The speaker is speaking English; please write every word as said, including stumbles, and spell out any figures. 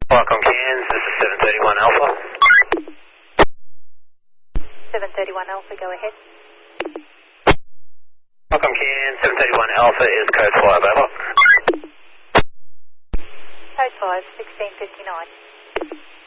Welcome, Cairns. This is seven thirty-one Alpha. seven thirty-one Alpha, go ahead. Welcome, Cairns. seven thirty-one Alpha is code five, over. Code five, sixteen fifty-nine.